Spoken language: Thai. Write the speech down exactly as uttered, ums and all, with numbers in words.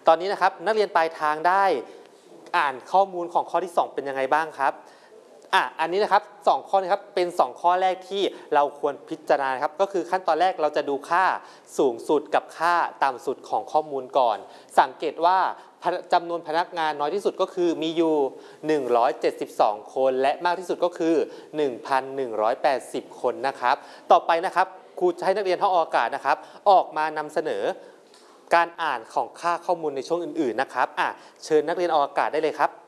ตอนนี้นะครับนักเรียนปลายทางได้อ่านข้อมูลของข้อที่สองเป็นยังไงบ้างครับอ่ะอันนี้นะครับสองข้อนะครับเป็นสองข้อแรกที่เราควรพิจารณาครับก็คือขั้นตอนแรกเราจะดูค่าสูงสุดกับค่าต่ำสุดของข้อมูลก่อนสังเกตว่าจำนวนพนักงานน้อยที่สุดก็คือมีอยู่หนึ่งร้อยเจ็ดสิบสองคนและมากที่สุดก็คือ หนึ่งพันหนึ่งร้อยแปดสิบ คนนะครับต่อไปนะครับครูจะให้นักเรียนห้องออกอากาศนะครับออกมานำเสนอการอ่านของค่าข้อมูลในช่วงอื่นๆนะครับอ่ะเชิญนักเรียนออกอากาศได้เลยครับ